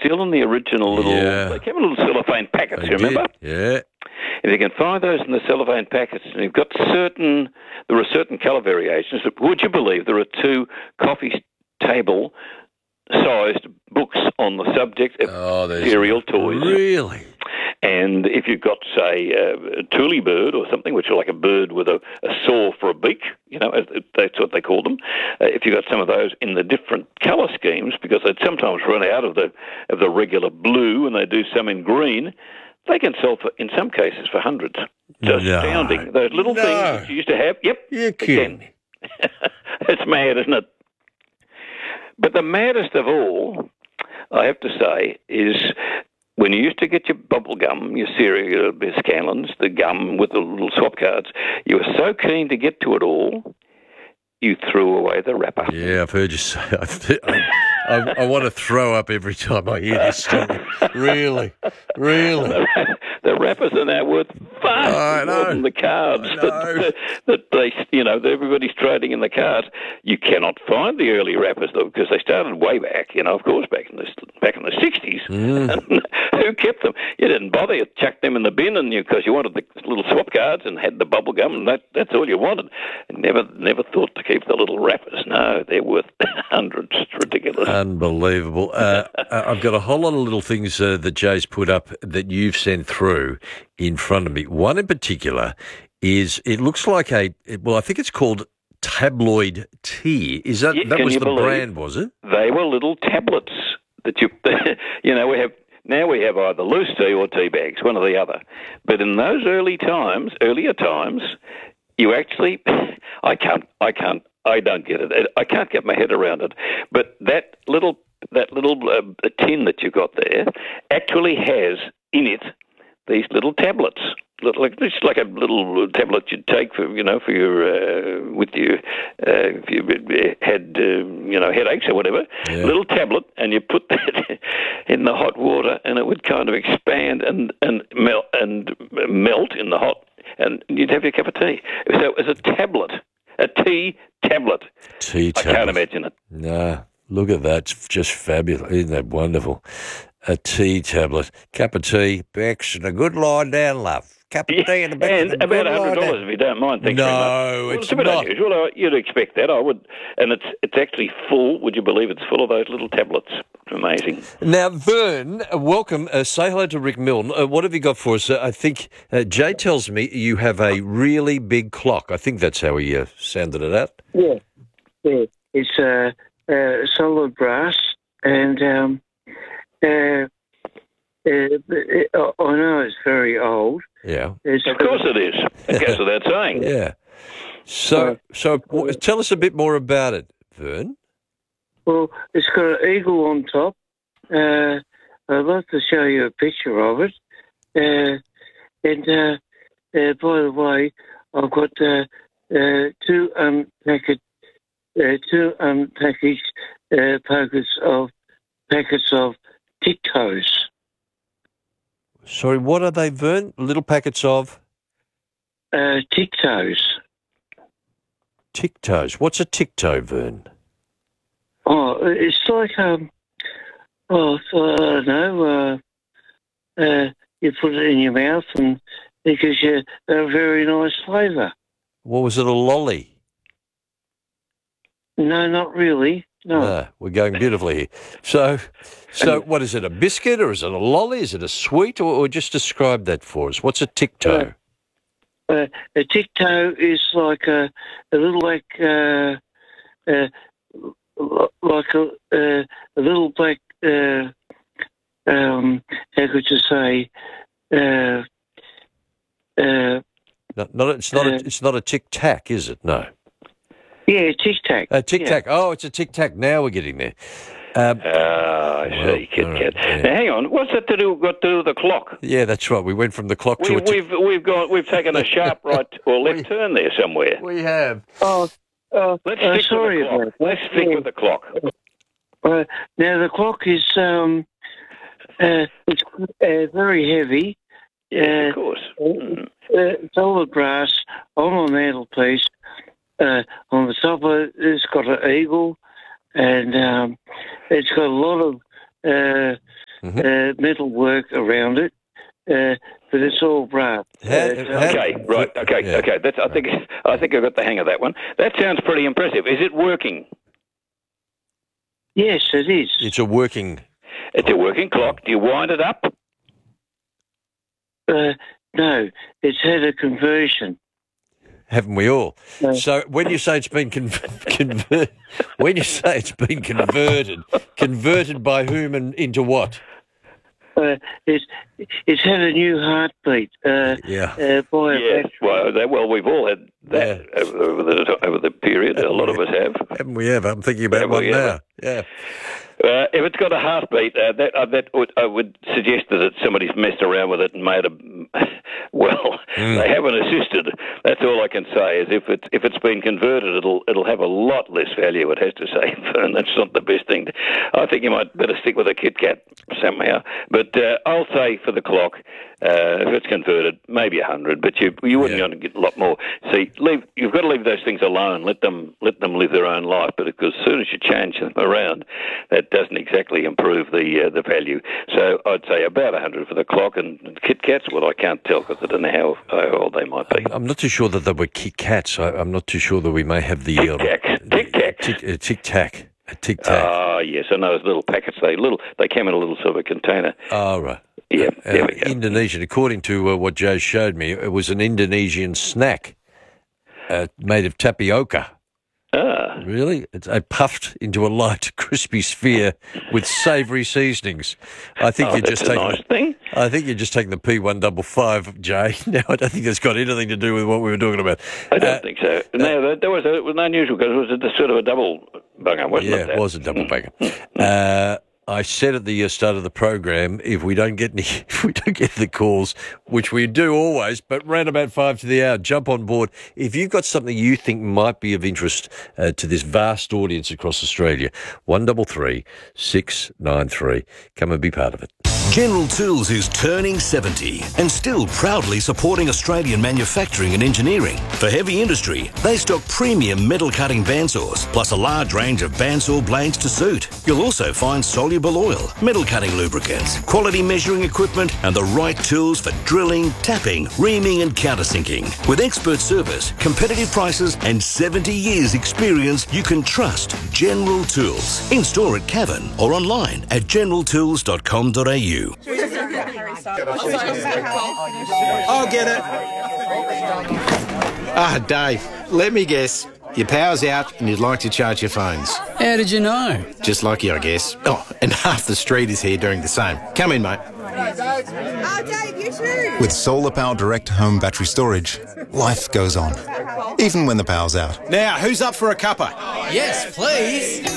still in the original little... Yeah. They came in little cellophane packets, They you remember? did. Yeah. If you can find those in the cellophane packets, and you've got there are certain colour variations. Would you believe there are 2 coffee table-sized books on the subject of cereal toys? Really? And if you've got, say, a tule bird or something, which is like a bird with a saw for a beak, that's what they call them. If you've got some of those in the different colour schemes, because they'd sometimes run out of the regular blue, and they do some in green, they can sell in some cases for hundreds. Just astounding. Those little things that you used to have. Yep. You're kidding. It's mad, isn't it? But the maddest of all, I have to say, is when you used to get your bubble gum, your cereal, your Scanlons, the gum with the little swap cards, you were so keen to get to it all, you threw away the wrapper. Yeah, I've heard you say. I want to throw up every time I hear this story. Really. The wrappers are now worth far more than the cards that they, everybody's trading in the cards. You cannot find the early wrappers though, because they started way back. Of course, back in the 60s. Mm. Who kept them? You didn't bother. You chucked them in the bin, and because you wanted the little swap cards and had the bubble gum, and that's all you wanted. Never thought to keep the little wrappers. No, they're worth hundreds. It's ridiculous. Unbelievable. I've got a whole lot of little things that Jay's put up that you've sent through in front of me. One in particular is, it looks like I think it's called Tabloid Tea. Is that was the brand, was it? They were little tablets that we have either loose tea or tea bags, one or the other. But in those earlier times, you actually, I don't get it. I can't get my head around it. But that little tin that you've got there actually has in it these little tablets. It's like a little tablet you'd take for your with you if you had headaches or whatever. Yeah. Little tablet, and you put that in the hot water, and it would kind of expand and melt in the hot, and you'd have your cup of tea. So it was a tablet, a tea tablet. Tea tablet. I can't imagine it. Nah, look at that. It's just fabulous. Isn't that wonderful? A tea tablet. Cup of tea, Bex, and a good lie down, love. Cup of tea and a Bex. And about $100 if you don't mind. Thanks very much. No, it's a bit not. unusual. You'd expect that. I would. And it's actually full. Would you believe it's full of those little tablets? Amazing. Now, Vern, welcome. Say hello to Rick Milne. What have you got for us? I think Jay tells me you have a really big clock. I think that's how he sounded it out. Yeah. It's solid brass, and I know it's very old. Yeah. Of course it is. It goes without saying. Yeah. So tell us a bit more about it, Vern. Well, it's got an eagle on top. I'd love to show you a picture of it. And by the way, I've got two unpackaged packets of Tic-Toes. Sorry, what are they, Vern? Little packets of? Tic-Toes. Tic-Toes. What's a Tic-Toe, Vern? Oh, it's like, I don't know, you put it in your mouth and it gives you a very nice flavour. What was it, a lolly? No, not really. No. We're going beautifully here. So what is it, a biscuit or is it a lolly? Is it a sweet or just describe that for us? What's a Tic-Toe? A Tic-Toe is like a little a little black, how could you say, it's not a Tic-Tac, is it? No. Yeah, Tic-Tac. A Tic-Tac. Yeah. Oh, it's a Tic-Tac. Now we're getting there. I see, Kit Kat. Yeah. Now, hang on. What's that got to do with the clock? Yeah, that's right. We went from the clock to we've taken a sharp right or left turn there somewhere. We have. Let's stick with the clock. Now the clock is it's very heavy. Yeah, of course. Solid brass on a mantelpiece. On the top of it, it's got an eagle, and it's got a lot of metal work around it, but it's all brass. Okay. That's, I think I got the hang of that one. That sounds pretty impressive. Is it working? Yes, it is. It's a working... It's a working clock. Do you wind it up? No, it's had a conversion. Haven't we all? No. So when you say it's been converted, converted by whom and into what? It's had a new heartbeat. By a battery. Well, we've all had that over the period. A lot of us have. Haven't we ever? I'm thinking about one now. Yeah. If it's got a heartbeat, I would suggest that somebody's messed around with it and made a. Well, they haven't assisted. That's all I can say. Is if it's been converted, it'll have a lot less value. It has to say, and that's not the best thing. I think you might better stick with a Kit Kat somehow. But I'll say for the clock, if it's converted, maybe 100. But you wouldn't want to get a lot more. See, you've got to leave those things alone. Let them live their own life. But because as soon as you change them around, that doesn't exactly improve the value. So I'd say about 100 for the clock, and Kit Kats. Well, I can't tell because I don't know how old they might be. I'm not too sure that they were Kit Kats. I'm not too sure that we may have the Tic Tac. Tic Tac. A Tic Tac. Ah, yes, I know those little packets. They came in a little silver container. Oh, right. Yeah, there we go. Indonesian. According to what Joe showed me, it was an Indonesian snack made of tapioca. Ah. Really? It's puffed into a light, crispy sphere with savoury seasonings. I think you're just taking. Nice thing. I think you're just taking the P155, Jay. No, I don't think that's got anything to do with what we were talking about. I don't think so. No, it was unusual because it was sort of a double bunger, wasn't it? Yeah, it was a double banger. I said at the start of the program, if we don't get the calls, which we do always, but round about 5 to the hour, jump on board. If you've got something you think might be of interest to this vast audience across Australia, 133 693. Come and be part of it. General Tools is turning 70 and still proudly supporting Australian manufacturing and engineering. For heavy industry, they stock premium metal cutting bandsaws, plus a large range of bandsaw blades to suit. You'll also find soluble oil, metal cutting lubricants, quality measuring equipment, and the right tools for drilling, tapping, reaming, and countersinking. With expert service, competitive prices, and 70 years experience, you can trust General Tools. In store at Cavan or online at generaltools.com.au. I'll get it. Dave, let me guess. Your power's out and you'd like to charge your phones. How did you know? Just lucky, I guess. Oh, and half the street is here doing the same. Come in, mate. Dave, you too. With Solar Power Direct Home Battery Storage, life goes on, even when the power's out. Now, who's up for a cuppa? Yes, please.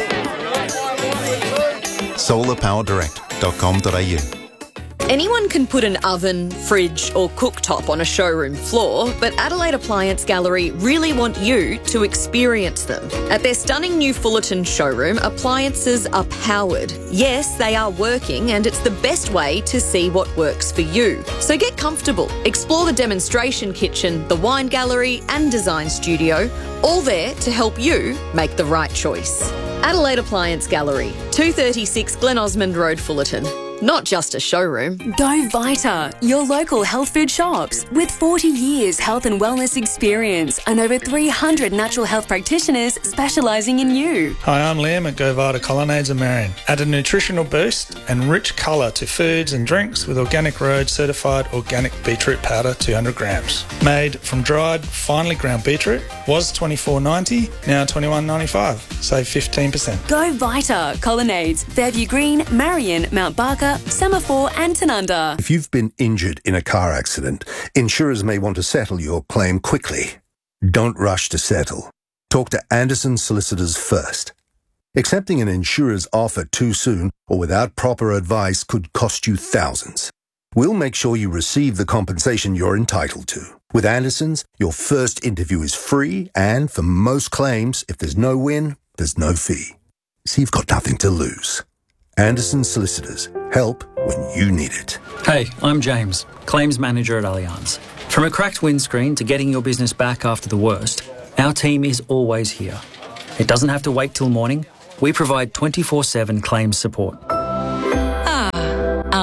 solarpowerdirect.com.au. Anyone can put an oven, fridge or cooktop on a showroom floor, but Adelaide Appliance Gallery really want you to experience them. At their stunning new Fullerton showroom, appliances are powered. Yes, they are working, and it's the best way to see what works for you. So get comfortable. Explore the demonstration kitchen, the wine gallery and design studio, all there to help you make the right choice. Adelaide Appliance Gallery, 236 Glen Osmond Road, Fullerton. Not just a showroom. Go Vita, your local health food shops. With 40 years health and wellness experience and over 300 natural health practitioners specialising in you. Hi, I'm Liam at Go Vita Colonnades in Marion. Add a nutritional boost and rich colour to foods and drinks with Organic Road certified organic beetroot powder, 200 grams. Made from dried, finely ground beetroot. Was $24.90, now $21.95. Save 15%. Go Vita, Colonnades, Fairview Green, Marion, Mount Barker, Semaphore and Tanunda. If you've been injured in a car accident, insurers may want to settle your claim quickly. Don't rush to settle. Talk to Anderson Solicitors first. Accepting an insurer's offer too soon or without proper advice could cost you thousands. We'll make sure you receive the compensation you're entitled to. With Anderson's, your first interview is free, and for most claims, if there's no win, there's no fee. So you've got nothing to lose. Anderson Solicitors. Help when you need it. Hey, I'm James, Claims Manager at Allianz. From a cracked windscreen to getting your business back after the worst, our team is always here. It doesn't have to wait till morning. We provide 24/7 claims support. Ah,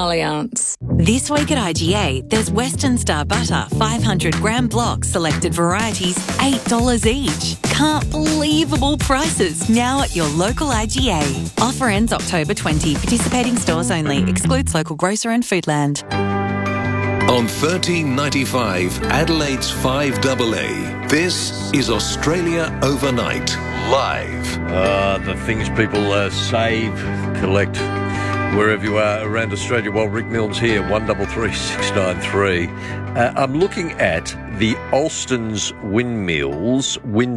Allianz. This week at IGA, there's Western Star Butter 500-gram blocks, selected varieties, $8 each. Can't believable prices now at your local IGA. Offer ends October 20. Participating stores only. Excludes local grocer and Foodland. On 1395 Adelaide's 5AA, this is Australia Overnight, live. The things people save, collect, wherever you are around Australia. While Rick Milnes here, 133 693. I'm looking at the Alston's windmills,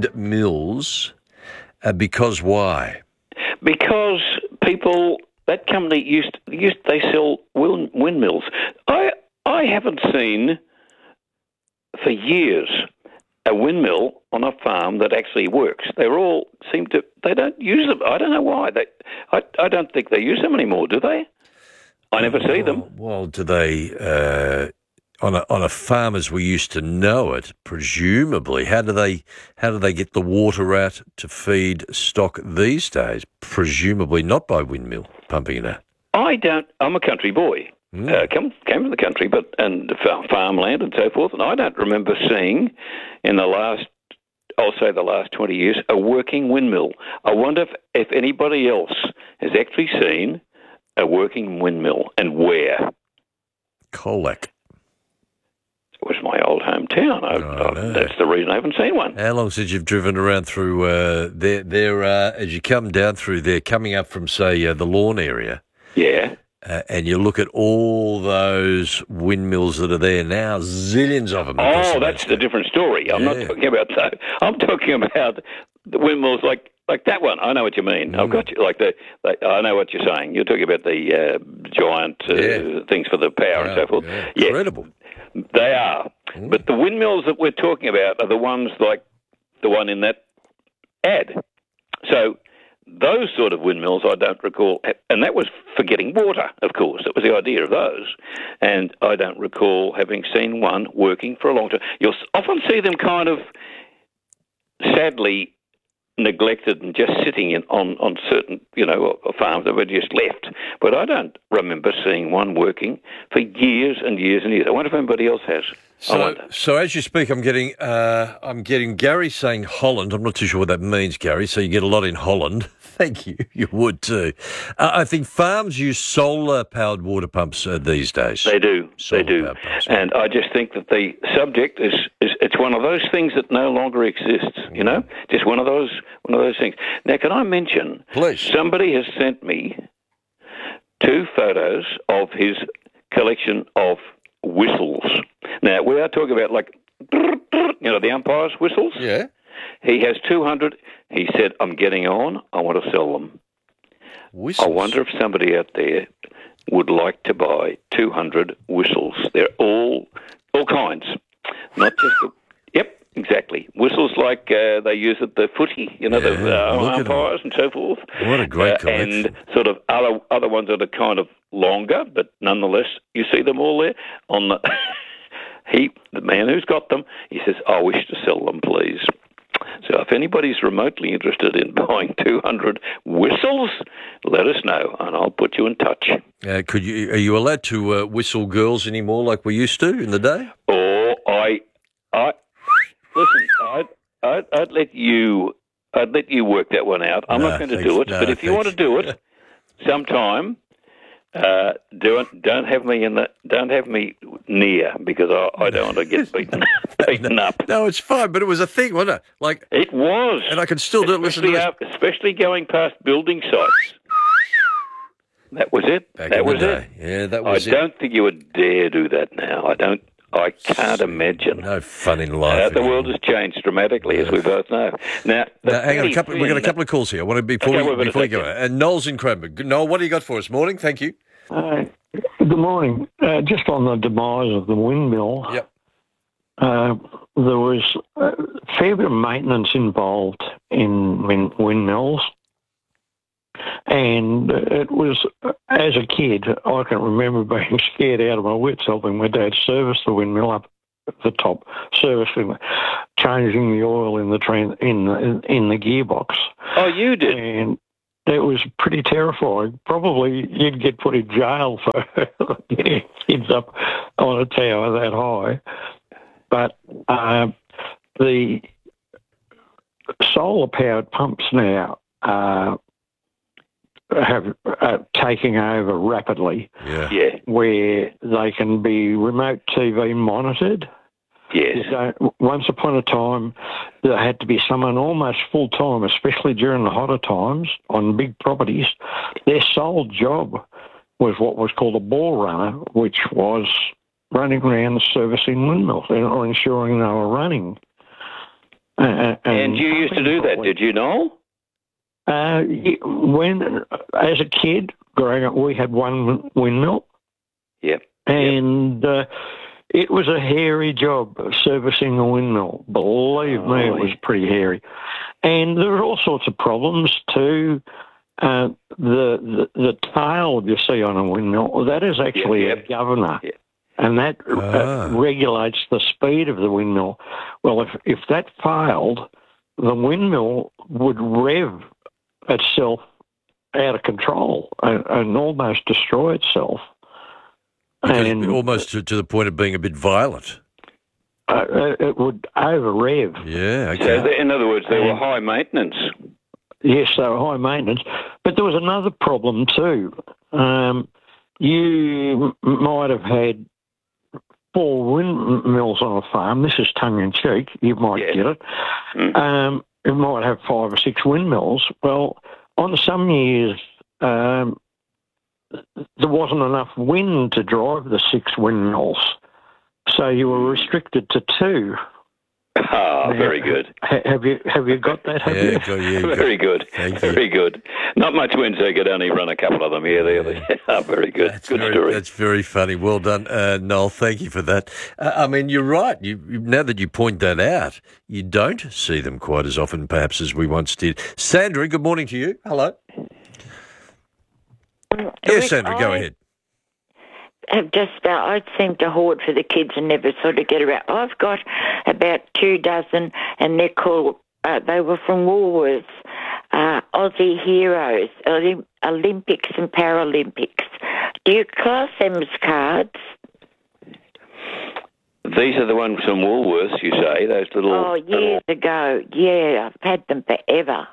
because why? Because people, that company they sell windmills. I haven't seen for years a windmill on a farm that actually works. They don't use them. I don't know why. I don't think they use them anymore, do they? I never see them. Well, do they, on a farm as we used to know it, presumably, how do they get the water out to feed stock these days? Presumably not by windmill pumping it out. I'm a country boy. Came from the country, and farmland and so forth, and I don't remember seeing in the last 20 years, a working windmill. I wonder if anybody else has actually seen a working windmill, and where. Colac. It was my old hometown. That's the reason I haven't seen one. How long since you've driven around through there as you come down through there, coming up from, say, the Lawn area? Yeah. And you look at all those windmills that are there now, zillions of them. Oh, that's a different story. I'm not talking about that. I'm talking about the windmills like that one. I know what you mean. I've got you. I know what you're saying. You're talking about the giant things for the power and so forth. Yeah. Incredible. They are. But the windmills that we're talking about are the ones like the one in that ad. So those sort of windmills I don't recall, and that was for getting water, of course. That was the idea of those. And I don't recall having seen one working for a long time. You'll often see them kind of sadly neglected and just sitting on certain, farms that were just left. But I don't remember seeing one working for years and years and years. I wonder if anybody else has. So as you speak, I'm getting Gary saying Holland. I'm not too sure what that means, Gary. So you get a lot in Holland. Thank you. You would too. I think farms use solar-powered water pumps these days. They do. And I just think that the subject is it's one of those things that no longer exists. Just one of those things. Now, can I mention? Please. Somebody has sent me 2 photos of his collection of whistles. Now, we are talking about the umpire's whistles. Yeah. He has 200. He said, I'm getting on. I want to sell them. Whistles? I wonder if somebody out there would like to buy 200 whistles. They're all kinds. Not just Yep, exactly. Whistles like they use at the footy, the umpires and so forth. What a great collection. And sort of other ones that are kind of longer, but nonetheless, you see them all there on the... the man who's got them, he says, I wish to sell them, please. So if anybody's remotely interested in buying 200 whistles, let us know, and I'll put you in touch. Are you allowed to whistle girls anymore like we used to in the day? Or listen, I'd let you work that one out. I'm not going to do it, but if you want to do it sometime, don't have me near, because I don't want to get beaten up. No, it's fine, but it was a thing, wasn't it? It was, and I can still do it. Especially going past building sites. That was it. That was it. Yeah, that was it. I don't think you would dare do that now. I can't imagine. No fun in life. The world has changed dramatically, as we both know. Now hang on, we've got a couple of calls here. I want to before you go. And Noel's in Cranbourne. Noel, what do you got for us? Morning, thank you. Good morning. Just on the demise of the windmill. Yep. There was a fair bit of maintenance involved in windmills. And it was, as a kid, I can remember being scared out of my wits helping my dad service the windmill up at the top, changing the oil in the gearbox. Oh, you did? it was pretty terrifying. Probably you'd get put in jail for getting kids up on a tower that high. But the solar-powered pumps now are taking over rapidly, where they can be remote TV monitored. Yes. So once upon a time, there had to be someone almost full-time, especially during the hotter times on big properties. Their sole job was what was called a ball runner, which was running around servicing windmills or ensuring they were running. And you used to do that, did you, Noel? When, as a kid growing up, we had one windmill. Yep. And it was a hairy job servicing a windmill. Believe me, it was pretty hairy. And there were all sorts of problems too. The tail you see on a windmill, that is actually a governor. Yep. And that regulates the speed of the windmill. Well, if that failed, the windmill would rev itself out of control and almost destroy itself. And almost to the point of being a bit violent. It would over-rev. Yeah, okay. So, in other words, they were high maintenance. Yes, they were high maintenance. But there was another problem too. You might have had 4 windmills on a farm. This is tongue-in-cheek. You might get it. You might have 5 or 6 windmills. Well, on some years, there wasn't enough wind to drive the 6 windmills, so you were restricted to 2. Very good. Have you got that? Very good. Very good. Not much wind, so you could only run a couple of them here, there. Very good. Good story. That's very funny. Well done, Noel. Thank you for that. I mean, you're right. Now that you point that out, you don't see them quite as often, perhaps, as we once did. Sandra, good morning to you. Hello. Yes, Sandra, go ahead. I seem to hoard for the kids and never sort of get around. I've got about 2 dozen, and they're called, they were from Woolworths, Aussie Heroes, Olympics and Paralympics. Do you class them as cards? These are the ones from Woolworths, you say, those little... Oh, years ago. Yeah, I've had them forever.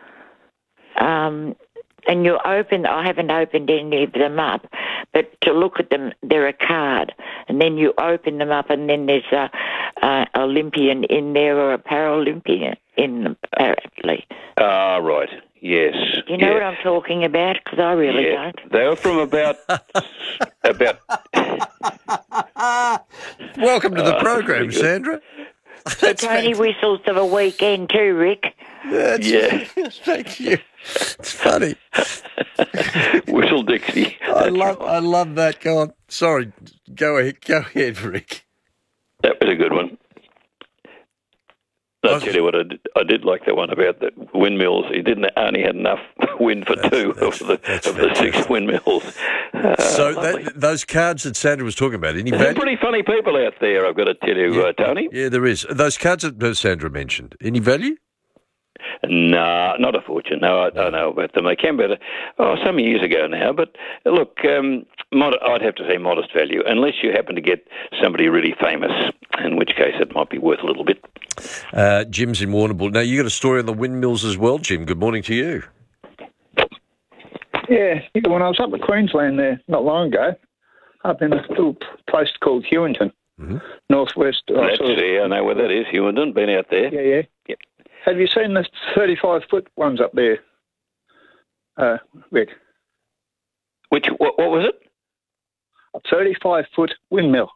And you open, I haven't opened any of them up, but to look at them, they're a card. And then you open them up, and then there's a Olympian in there or a Paralympian in them, apparently. Ah, right. Yes. Do you know what I'm talking about? Because I really don't. They were from about... Welcome to the program, Sandra. So Tony whistles of a weekend too, Rick. Thank you. It's funny. Whistle Dixie. I love that. Go on. Sorry. Go ahead, Rick. That was a good one. I'll tell you what, I did like that one about the windmills. He only had enough wind for 2 of the 6 windmills. Those cards that Sandra was talking about, any value? There's pretty funny people out there, I've got to tell you, Tony. Yeah, there is. Those cards that Sandra mentioned, any value? No, not a fortune. No, I know about them. They came about some years ago now. But look, I'd have to say modest value, unless you happen to get somebody really famous, in which case it might be worth a little bit. Jim's in Warrnambool. Now, you got a story on the windmills as well, Jim. Good morning to you. Yeah, when I was up in Queensland there not long ago, up in a little place called Hewington, northwest. I know where that is, Hewington. Been out there. Yeah. Yep. Have you seen the 35-foot ones up there, Rick? What was it? A 35-foot windmill.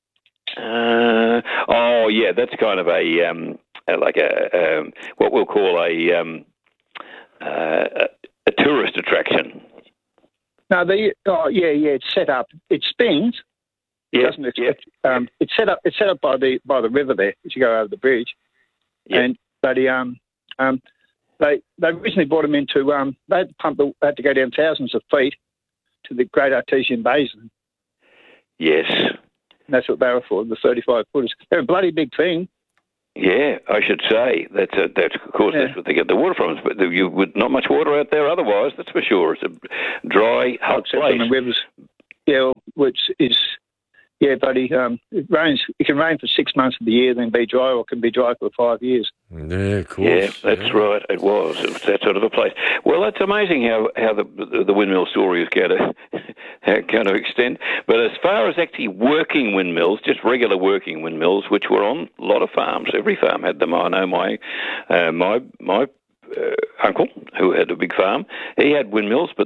That's kind of a what we'll call a tourist attraction. No, it's set up. It spins. Doesn't it? Yeah. It's set up by the river there as you go over the bridge. Yeah. But they originally brought them into they had to go down thousands of feet to the Great Artesian Basin. Yes. And that's what they were for, the 35 footers. They're a bloody big thing. Yeah, I should say that's of course that's what they get the water from. But you would not much water out there otherwise. That's for sure. It's a dry, hot place. On the rivers, which is buddy. It rains. It can rain for 6 months of the year, then be dry, or it can be dry for 5 years. Yeah, of course. Yeah, that's right. It was that sort of a place. Well, that's amazing how the windmill story is going to extend. But as far as actually working windmills, just regular working windmills, which were on a lot of farms, every farm had them. I know my uncle, who had a big farm, he had windmills, but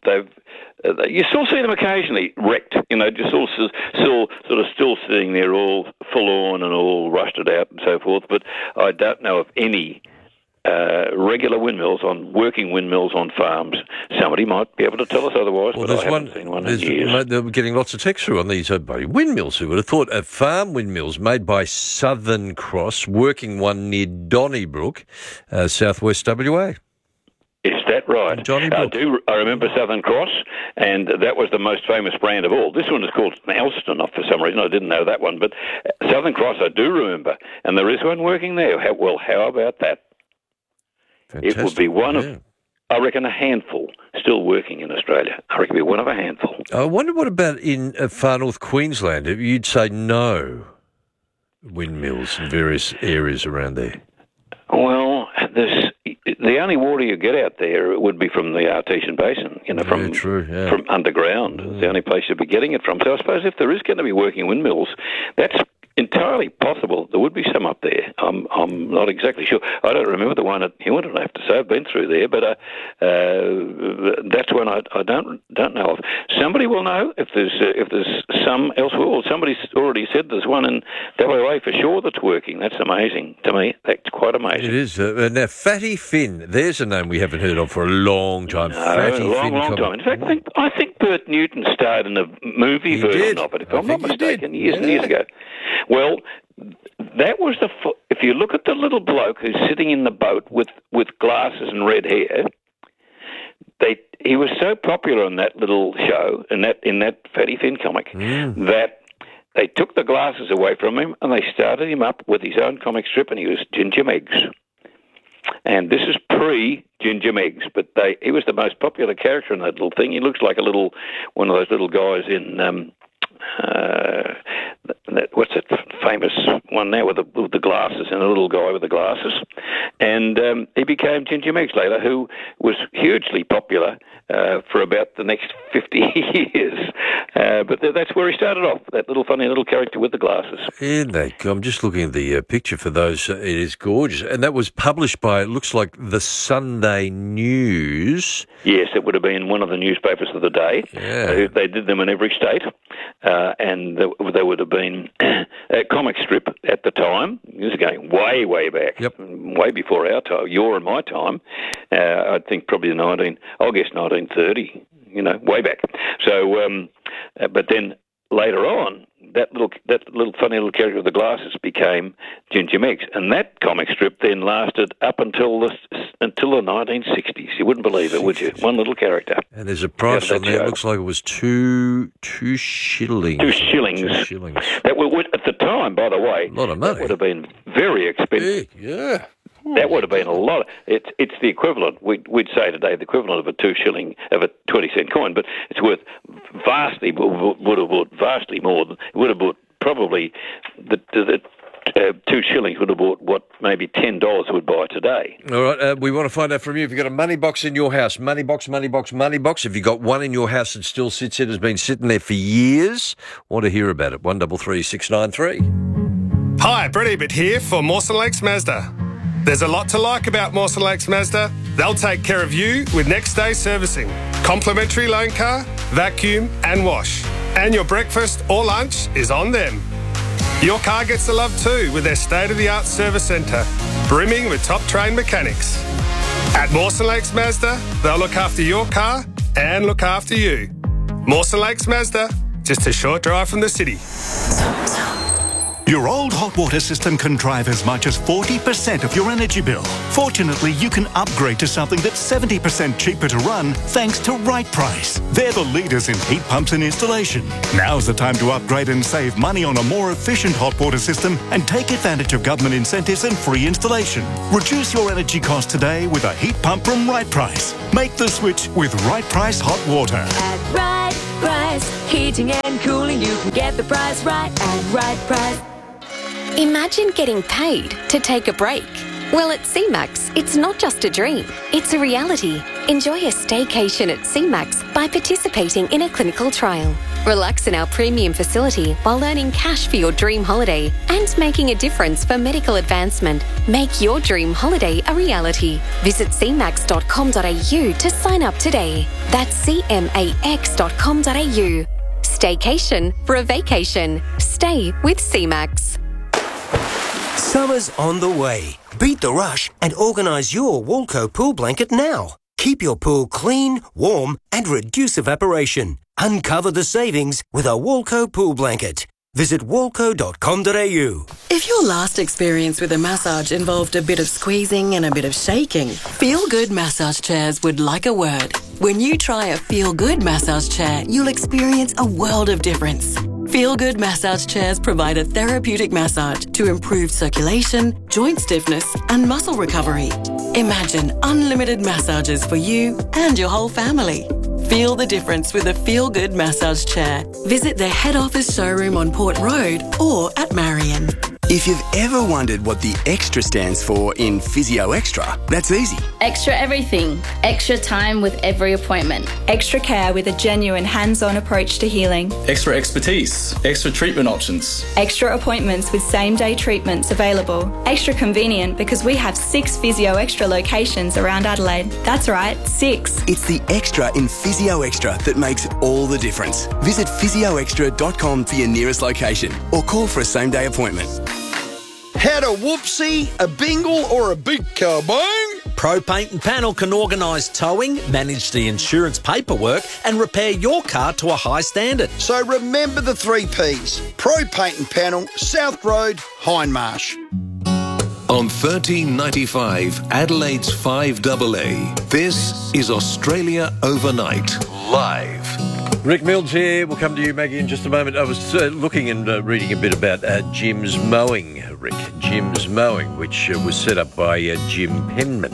you still see them occasionally wrecked, just all still sitting there all full on and all rusted out and so forth. But I don't know of any regular working windmills on farms. Somebody might be able to tell us otherwise, but I haven't seen one in years. They're getting lots of text through on these windmills. Who would have thought? Farm windmills made by Southern Cross, working one near Donnybrook, southwest WA. Is that right? I remember Southern Cross, and that was the most famous brand of all. This one is called Alston, for some reason. I didn't know that one, but Southern Cross I do remember, and there is one working there. How about that? Fantastic. It would be one of, I reckon, a handful still working in Australia. I reckon it would be one of a handful. I wonder what about in far north Queensland? You'd say no windmills in various areas around there. Well, the only water you get out there would be from the Artesian Basin, from underground. It's the only place you'd be getting it from. So I suppose if there is going to be working windmills, that's entirely possible. There would be some up there. I'm not exactly sure. I don't remember the one at Hewington, I have to say. I've been through there, but that's one I don't know of. Somebody will know if there's some elsewhere. Well, somebody's already said there's one in WA for sure that's working. That's amazing to me. That's quite amazing. It is. Now, Fatty Finn, there's a name we haven't heard of for a long time. Long time. In fact, I think Bert Newton starred in a movie version of it, if I'm not mistaken, years and years ago. Well, that was if you look at the little bloke who's sitting in the boat with glasses and red hair, he was so popular in that little show, in that Fatty Finn comic, that they took the glasses away from him and they started him up with his own comic strip, and he was Ginger Meggs. And this is pre-Ginger Meggs, but he was the most popular character in that little thing. He looks like one of those little guys in... what's that famous one now with the glasses, and a little guy with the glasses, and he became Ginger Meggs later, who was hugely popular for about the next 50 years. But that's where he started off, that little funny little character with the glasses. I'm just looking at the picture for those. It is gorgeous, and that was published by, it looks like, the Sunday News. Yes, it would have been one of the newspapers of the day. Yeah. They did them in every state. And there would have been a comic strip at the time. This is going way, way back, way before our time, your and my time. I think probably 1930, way back. So, but then later on, that little funny little character with the glasses became Ginger Meggs, and that comic strip then lasted up until the 1960s. You wouldn't believe it, would you? One little character. And there's a price on there. It looks like it was two shillings. 2 shillings. 2 shillings. That would, at the time, by the way, a lot of money. That would have been very expensive. Yeah. That would have been a lot. It's the equivalent. We'd say today the equivalent of a 2 shilling of a 20-cent coin, but it's worth vastly would have bought vastly more. It would have bought probably the 2 shillings would have bought what maybe $10 would buy today. All right, we want to find out from you if you've got a money box in your house. Money box. If you've got one in your house that still sits there, has been sitting there for years, want to hear about it. 133 693. Hi, Brett Ebert here for Mawson Lakes Mazda. There's a lot to like about Mawson Lakes Mazda. They'll take care of you with next day servicing, complimentary loan car, vacuum and wash. And your breakfast or lunch is on them. Your car gets the love too with their state-of-the-art service centre, brimming with top-trained mechanics. At Mawson Lakes Mazda, they'll look after your car and look after you. Mawson Lakes Mazda, just a short drive from the city. Your old hot water system can drive as much as 40% of your energy bill. Fortunately, you can upgrade to something that's 70% cheaper to run thanks to Right Price. They're the leaders in heat pumps and installation. Now's the time to upgrade and save money on a more efficient hot water system and take advantage of government incentives and free installation. Reduce your energy costs today with a heat pump from Right Price. Make the switch with Right Price Hot Water. At Right Price, heating and cooling, you can get the price right at Right Price. Imagine getting paid to take a break. Well, at CMAX, it's not just a dream, it's a reality. Enjoy a staycation at CMAX by participating in a clinical trial. Relax in our premium facility while earning cash for your dream holiday and making a difference for medical advancement. Make your dream holiday a reality. Visit cmax.com.au to sign up today. That's cmax.com.au. Staycation for a vacation. Stay with CMAX. Summer's on the way. Beat the rush and organise your Walco pool blanket now. Keep your pool clean, warm and reduce evaporation. Uncover the savings with a Walco pool blanket. Visit walco.com.au. If your last experience with a massage involved a bit of squeezing and a bit of shaking, Feel Good Massage Chairs would like a word. When you try a Feel Good massage chair, you'll experience a world of difference. Feel Good Massage Chairs provide a therapeutic massage to improve circulation, joint stiffness and muscle recovery. Imagine unlimited massages for you and your whole family. Feel the difference with a Feel Good Massage Chair. Visit their head office showroom on Port Road or at Marion. If you've ever wondered what the extra stands for in Physio Extra, that's easy. Extra everything. Extra time with every appointment. Extra care with a genuine hands-on approach to healing. Extra expertise. Extra treatment options. Extra appointments with same-day treatments available. Extra convenient because we have 6 Physio Extra locations around Adelaide. That's right, 6. It's the extra in Physio Extra that makes all the difference. Visit physioextra.com for your nearest location or call for a same-day appointment. Had a whoopsie, a bingle or a big kabong? Pro Paint and Panel can organise towing, manage the insurance paperwork and repair your car to a high standard. So remember the 3 Ps. Pro Paint and Panel, South Road, Hindmarsh. On 1395 Adelaide's 5AA, this is Australia Overnight, live. Rick Mills here. We'll come to you, Maggie, in just a moment. I was looking and reading a bit about Jim's Mowing, Rick. Jim's Mowing, which was set up by Jim Penman.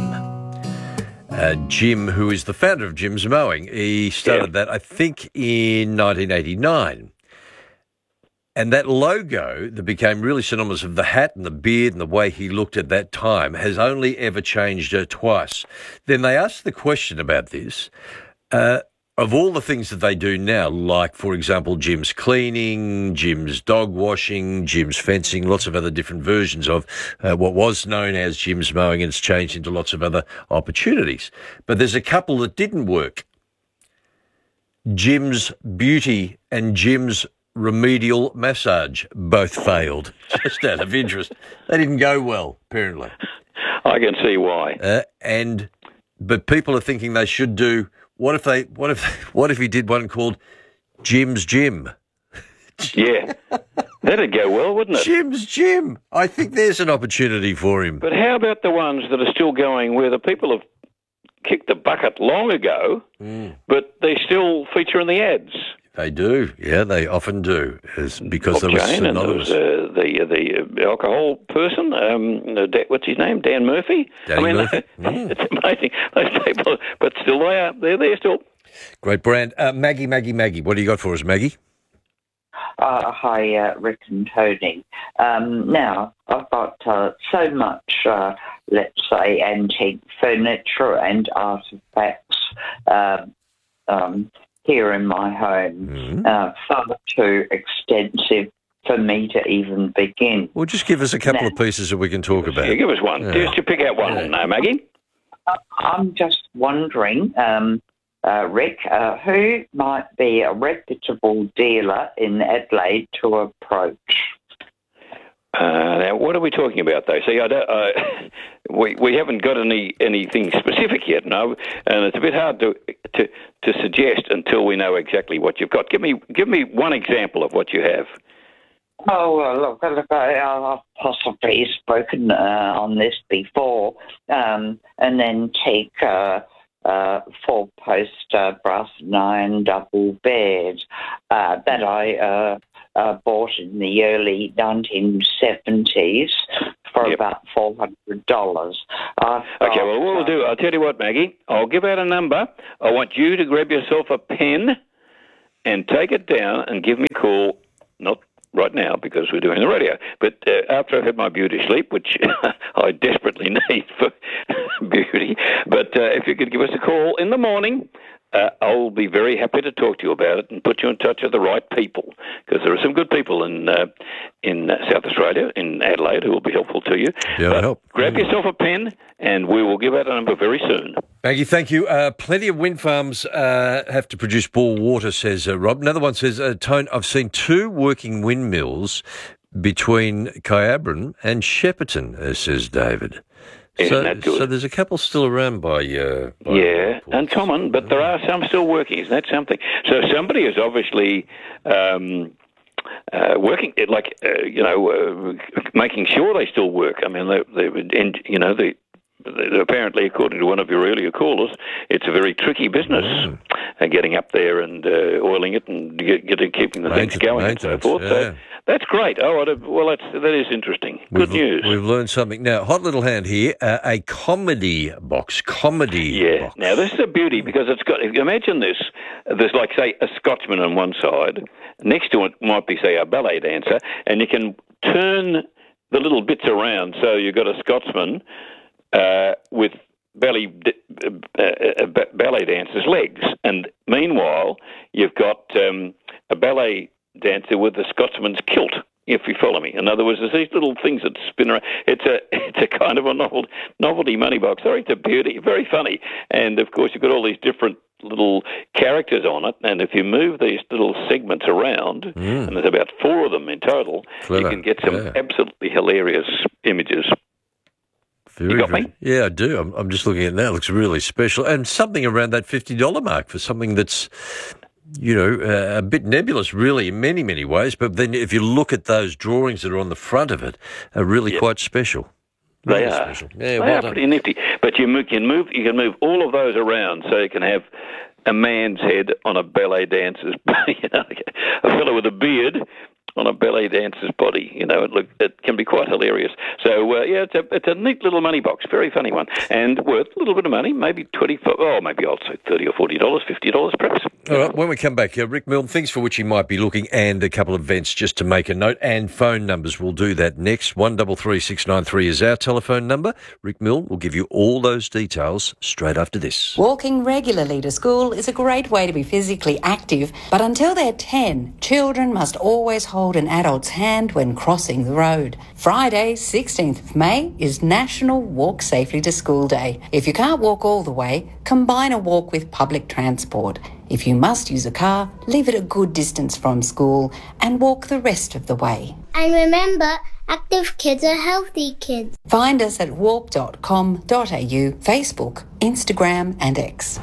Jim, who is the founder of Jim's Mowing, he started that, I think, in 1989. And that logo that became really synonymous of the hat and the beard and the way he looked at that time has only ever changed twice. Then they asked the question about this. Of all the things that they do now, like, for example, Jim's cleaning, Jim's dog washing, Jim's fencing, lots of other different versions of what was known as Jim's Mowing, and it's changed into lots of other opportunities. But there's a couple that didn't work. Jim's Beauty and Jim's Remedial Massage both failed, just out of interest. They didn't go well, apparently. I can see why. But people are thinking they should do... What if he did one called Jim's Gym? Yeah, that'd go well, wouldn't it? Jim's Gym. I think there's an opportunity for him. But how about the ones that are still going where the people have kicked the bucket long ago, but they still feature in the ads? They do. Yeah, they often do. Because there was synonymous. And there was the alcohol person, what's his name? Dan Murphy? Murphy. It's amazing. Those people, but still they are. They're there still. Great brand. Maggie. What do you got for us, Maggie? Hi, Rick and Tony. Now, I've got so much, let's say, antique furniture and artefacts here in my home, far too extensive for me to even begin. Well, just give us a couple of pieces that we can talk about. Yeah, give us one. Just to pick out one, Maggie. I'm just wondering, Rick, who might be a reputable dealer in Adelaide to approach? Now, what are we talking about, though? See, we haven't got anything specific yet, no, and it's a bit hard to suggest until we know exactly what you've got. Give me one example of what you have. Oh, well, look, I've possibly spoken on this before, and then take 4-post brass and iron double bed that I bought in the early 1970s for about $400. Okay, well, what we'll do, I'll tell you what, Maggie, I'll give out a number. I want you to grab yourself a pen and take it down and give me a call, not right now because we're doing the radio, but after I've had my beauty sleep, which I desperately need for beauty, but if you could give us a call in the morning, I'll be very happy to talk to you about it and put you in touch with the right people, because there are some good people in South Australia, in Adelaide, who will be helpful to you. Yeah, that'll help. Grab yourself a pen and we will give out a number very soon. Maggie, thank you. Plenty of wind farms have to produce bore water, says Rob. Another one says, Tone, I've seen 2 working windmills between Kyabram and Shepparton, says David. Isn't that good? So there's a couple still around by yeah, uncommon, but there are some still working. Isn't that something? So somebody is obviously working, making sure they still work. I mean, they apparently, according to one of your earlier callers, it's a very tricky business, getting up there and oiling it and keeping the things going and so forth. Yeah. So that's great. Oh, well, that is interesting. Good news. We've learned something. Now, hot little hand here, a comedy box. Yeah. Now, this is a beauty because it's got, imagine this, there's like, say, a Scotsman on one side. Next to it might be, say, a ballet dancer, and you can turn the little bits around so you've got a Scotsman with ballet dancer's legs, and meanwhile you've got a ballet dancer with the Scotsman's kilt. If you follow me, in other words, there's these little things that spin around. It's a kind of a novelty money box. Sorry, it's a beauty, very funny, and of course you've got all these different little characters on it, and if you move these little segments around, and there's about 4 of them in total, you can get some absolutely hilarious images. You got me? Yeah, I do. I'm just looking at it now. It looks really special. And something around that $50 mark for something that's, a bit nebulous, really, in many, many ways. But then if you look at those drawings that are on the front of it, are really quite special. They really are. Special. Yeah, they well are done. pretty nifty. But you can move all of those around, so you can have a man's head on a ballet dancer's, a fellow with a beard on a ballet dancer's body. It can be quite hilarious. So, it's a neat little money box, very funny one, and worth a little bit of money, maybe maybe I'll say $30 or $40, $50 perhaps. All right, when we come back, Rick Milne, things for which he might be looking, and a couple of events just to make a note, and phone numbers. We'll do that next. 133693 is our telephone number. Rick Milne will give you all those details straight after this. Walking regularly to school is a great way to be physically active, but until they're 10, children must always hold an adult's hand when crossing the road. Friday, 16th of May, is National Walk Safely to School Day. If you can't walk all the way, combine a walk with public transport. If you must use a car, leave it a good distance from school and walk the rest of the way. And remember, active kids are healthy kids. Find us at walk.com.au, Facebook, Instagram and X.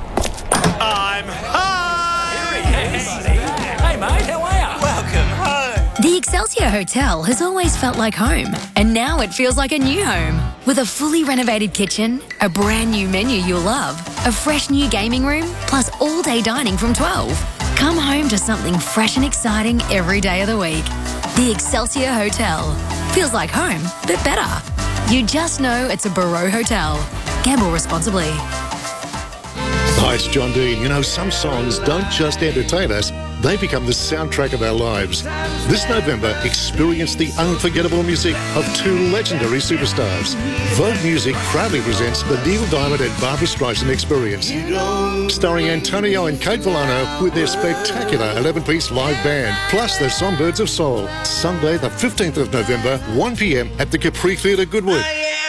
I'm home! Hey, mate, how are you? Welcome home. The Excelsior Hotel has always felt like home, and now it feels like a new home. With a fully renovated kitchen, a brand new menu you'll love, a fresh new gaming room, plus all-day dining from 12. Come home to something fresh and exciting every day of the week. The Excelsior Hotel. Feels like home, but better. You just know it's a Barreau Hotel. Gamble responsibly. Hi, it's John Dean. Some songs don't just entertain us, they become the soundtrack of our lives. This November, experience the unforgettable music of 2 legendary superstars. Vogue Music proudly presents the Neil Diamond and Barbra Streisand Experience, starring Antonio and Kate Villano with their spectacular 11-piece live band, plus the Songbirds of Soul. Sunday, the 15th of November, 1 p.m. at the Capri Theatre, Goodwood.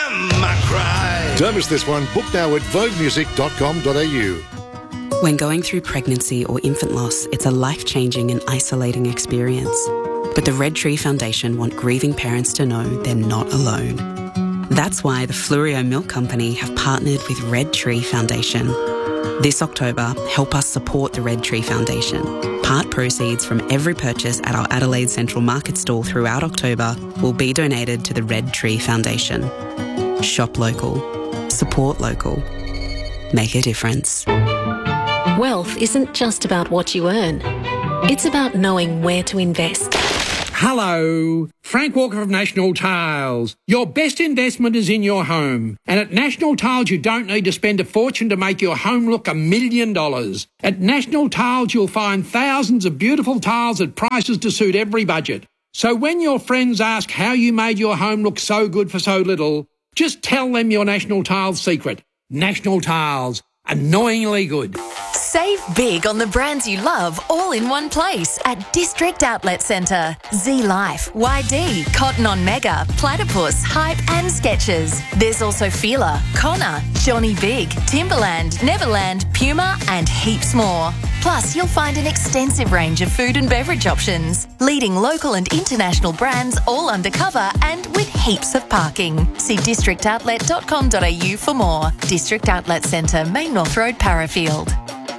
Don't miss this one. Book now at voguemusic.com.au. When going through pregnancy or infant loss, it's a life-changing and isolating experience. But the Red Tree Foundation want grieving parents to know they're not alone. That's why the Fluorio Milk Company have partnered with Red Tree Foundation. This October, help us support the Red Tree Foundation. Part proceeds from every purchase at our Adelaide Central Market stall throughout October will be donated to the Red Tree Foundation. Shop local. Support local. Make a difference. Wealth isn't just about what you earn. It's about knowing where to invest. Hello, Frank Walker of National Tiles. Your best investment is in your home. And at National Tiles, you don't need to spend a fortune to make your home look $1 million. At National Tiles, you'll find thousands of beautiful tiles at prices to suit every budget. So when your friends ask how you made your home look so good for so little, just tell them your National Tiles secret. National Tiles. Annoyingly good. Save big on the brands you love all in one place at District Outlet Centre. Z Life, YD, Cotton On Mega, Platypus, Hype and Skechers. There's also Fila, Connor, Johnny Big, Timberland, Neverland, Puma and heaps more. Plus, you'll find an extensive range of food and beverage options. Leading local and international brands all undercover and with heaps of parking. See districtoutlet.com.au for more. District Outlet Centre, Main North Road, Parafield.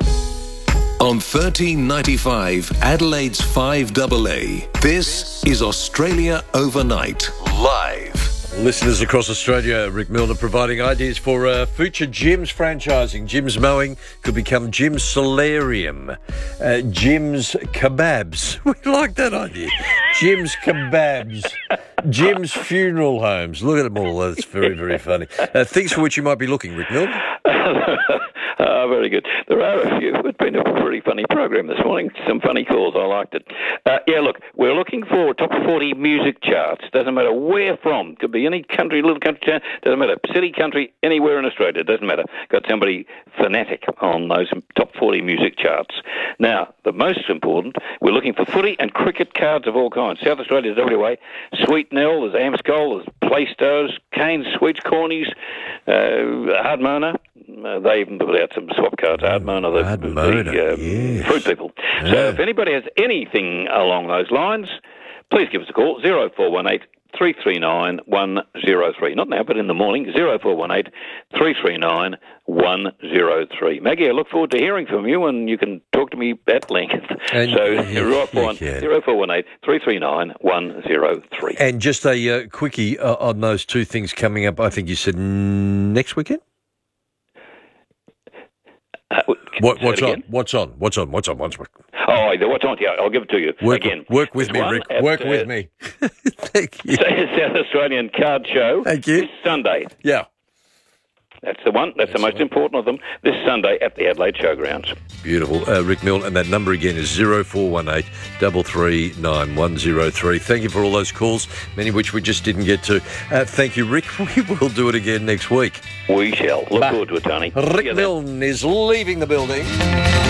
On 1395 Adelaide's 5AA, this is Australia Overnight, live. Listeners across Australia, Rick Milner providing ideas for future Jim's franchising. Jim's Mowing could become Jim's Solarium. Jim's Kebabs. We like that idea. Jim's Kebabs. Jim's Funeral Homes. Look at them all. That's very, very funny. Things for which you might be looking, Rick Milner. Very good. There are a few. It's been a pretty funny program this morning. Some funny calls. I liked it. Look, we're looking for top 40 music charts. Doesn't matter where from. Could be any country, little country town. Doesn't matter. City, country, anywhere in Australia. Doesn't matter. Got somebody fanatic on those top 40 music charts. Now, the most important, we're looking for footy and cricket cards of all kinds. South Australia's WA. Sweet Nell, there's Amscol, there's Playstars, Canes, Sweets, Cornies, Hardmona. They even put out some swap cards. Hardmona, the fruit people. Yeah. So if anybody has anything along those lines, please give us a call, 0418 339 103. Not now, but in the morning, 0418 339 103. Maggie, I look forward to hearing from you, and you can talk to me at length. And, so, 0418 339 103. And just a quickie on those two things coming up, I think you said next weekend? What's on? What's on? Oh, the what's on? Yeah, I'll give it to you again. Work with me, Rick. Work with me. Thank you. South Australian Card Show. Thank you. This Sunday. Yeah. That's the one. That's the most important of them. This Sunday at the Adelaide Showgrounds. Beautiful. Rick Milne, and that number again is 0418 339 103. Thank you for all those calls, many of which we just didn't get to. Thank you, Rick. We will do it again next week. We shall. Look forward to it, Tony. Rick Milne is leaving the building.